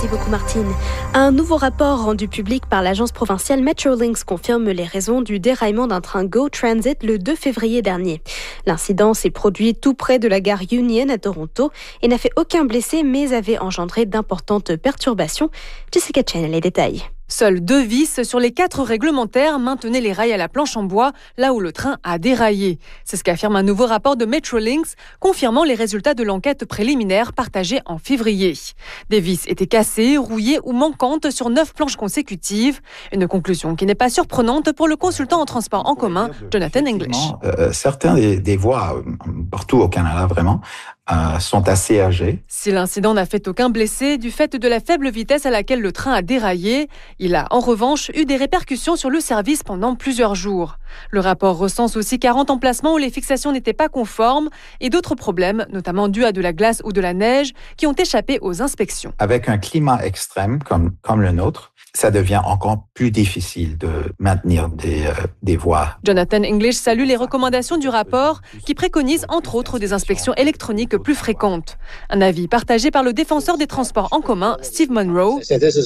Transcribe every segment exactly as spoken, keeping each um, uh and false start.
Merci beaucoup Martine. Un nouveau rapport rendu public par l'agence provinciale Metrolinx confirme les raisons du déraillement d'un train Go Transit le deux février dernier. L'incident s'est produit tout près de la gare Union à Toronto et n'a fait aucun blessé mais avait engendré d'importantes perturbations. Jessica Chen, les détails. Seules deux vis sur les quatre réglementaires maintenaient les rails à la planche en bois, là où le train a déraillé. C'est ce qu'affirme un nouveau rapport de Metrolinx, confirmant les résultats de l'enquête préliminaire partagée en février. Des vis étaient cassées, rouillées ou manquantes sur neuf planches consécutives. Une conclusion qui n'est pas surprenante pour le consultant en transport en commun, Jonathan English. Euh, certains des, des voies, partout au Canada vraiment, Euh, sont assez âgés. Si l'incident n'a fait aucun blessé du fait de la faible vitesse à laquelle le train a déraillé, il a en revanche eu des répercussions sur le service pendant plusieurs jours. Le rapport recense aussi quarante emplacements où les fixations n'étaient pas conformes et d'autres problèmes, notamment dus à de la glace ou de la neige, qui ont échappé aux inspections. Avec un climat extrême comme, comme le nôtre, ça devient encore plus difficile de maintenir des, euh, des voies. Jonathan English salue les recommandations du rapport qui préconise entre autres des inspections électroniques plus fréquentes. Un avis partagé par le défenseur des transports en commun, Steve Munro.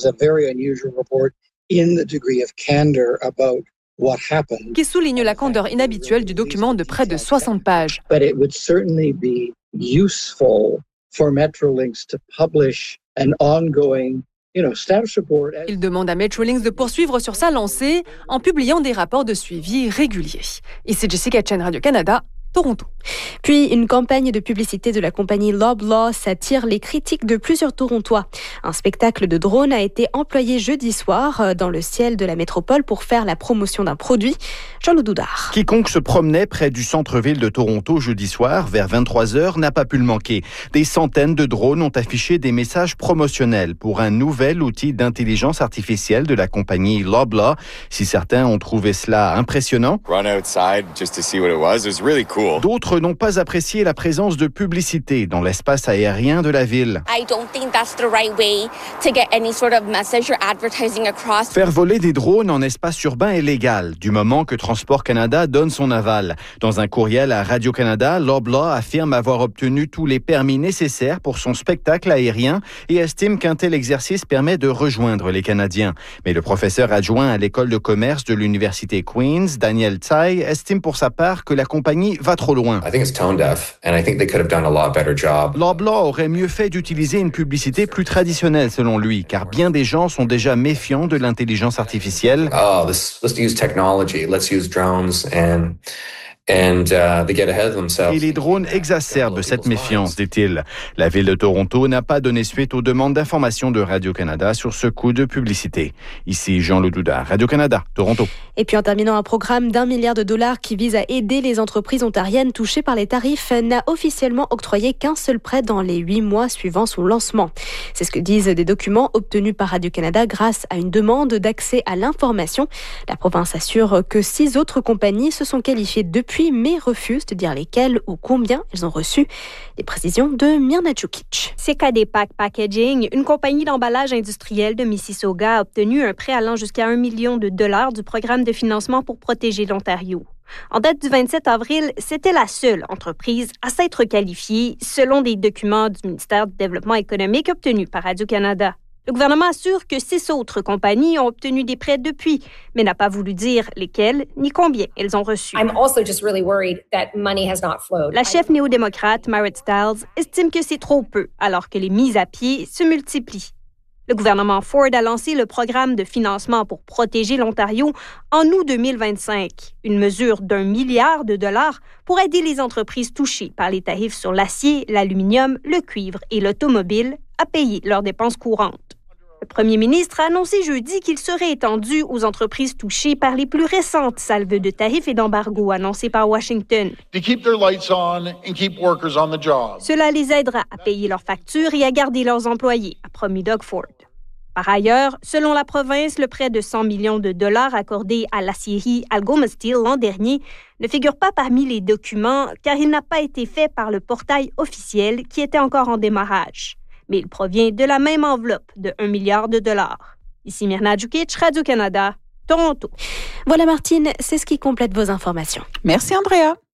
Qui souligne la candeur inhabituelle du document de près de soixante pages. Il demande à Metrolinx de poursuivre sur sa lancée en publiant des rapports de suivi réguliers. Ici Jessica Chen, Radio-Canada, Toronto. Puis, une campagne de publicité de la compagnie Loblaw s'attire les critiques de plusieurs Torontois. Un spectacle de drone a été employé jeudi soir dans le ciel de la métropole pour faire la promotion d'un produit. Jean-Loup Doudard. Quiconque se promenait près du centre-ville de Toronto jeudi soir, vers vingt-trois heures, n'a pas pu le manquer. Des centaines de drones ont affiché des messages promotionnels pour un nouvel outil d'intelligence artificielle de la compagnie Loblaw. Si certains ont trouvé cela impressionnant, Run outside just to see what it was. It was really cool. D'autres n'ont pas apprécié la présence de publicité dans l'espace aérien de la ville. I don't think that's the right way to get any sort of message or advertising across. Faire voler des drones en espace urbain est légal, du moment que Transport Canada donne son aval. Dans un courriel à Radio-Canada, Loblaw affirme avoir obtenu tous les permis nécessaires pour son spectacle aérien et estime qu'un tel exercice permet de rejoindre les Canadiens. Mais le professeur adjoint à l'école de commerce de l'université Queen's, Daniel Tsai, estime pour sa part que la compagnie va trop loin. I think it's tone deaf and I think they could have done a lot better job. Loblaw aurait mieux fait d'utiliser une publicité plus traditionnelle selon lui, car bien des gens sont déjà méfiants de l'intelligence artificielle. Oh, let's, let's use technology. Let's use drones and And, uh, they get ahead of themselves. Et les drones exacerbent cette méfiance, dit-il. La ville de Toronto n'a pas donné suite aux demandes d'information de Radio-Canada sur ce coup de publicité. Ici Jean-Loup Doudard, Radio-Canada, Toronto. Et puis en terminant, un programme d'un milliard de dollars qui vise à aider les entreprises ontariennes touchées par les tarifs n'a officiellement octroyé qu'un seul prêt dans les huit mois suivant son lancement. C'est ce que disent des documents obtenus par Radio-Canada grâce à une demande d'accès à l'information. La province assure que six autres compagnies se sont qualifiées depuis mais refusent de dire lesquelles ou combien elles ont reçu. Les précisions de Mirna Djukic. C K D Pack Packaging, une compagnie d'emballage industriel de Mississauga, a obtenu un prêt allant jusqu'à un million de dollars du programme de financement pour protéger l'Ontario. En date du vingt-sept avril, c'était la seule entreprise à s'être qualifiée selon des documents du ministère du Développement économique obtenus par Radio-Canada. Le gouvernement assure que six autres compagnies ont obtenu des prêts depuis, mais n'a pas voulu dire lesquelles ni combien elles ont reçu. I'm also just really worried that money has not flowed. La chef néo-démocrate, Marit Stiles, estime que c'est trop peu, alors que les mises à pied se multiplient. Le gouvernement Ford a lancé le programme de financement pour protéger l'Ontario en août deux mille vingt-cinq, une mesure d'un milliard de dollars pour aider les entreprises touchées par les tarifs sur l'acier, l'aluminium, le cuivre et l'automobile à payer leurs dépenses courantes. Le premier ministre a annoncé jeudi qu'il serait étendu aux entreprises touchées par les plus récentes salves de tarifs et d'embargo annoncées par Washington. To keep their lights on and keep workers on the job. Cela les aidera à payer leurs factures et à garder leurs employés, a promis Doug Ford. Par ailleurs, selon la province, le prêt de cent millions de dollars accordé à l'acierie Algoma Steel l'an dernier ne figure pas parmi les documents car il n'a pas été fait par le portail officiel qui était encore en démarrage. Mais il provient de la même enveloppe de un milliard de dollars. Ici Mirna Djukic, Radio-Canada, Toronto. Voilà Martine, c'est ce qui complète vos informations. Merci Andrea.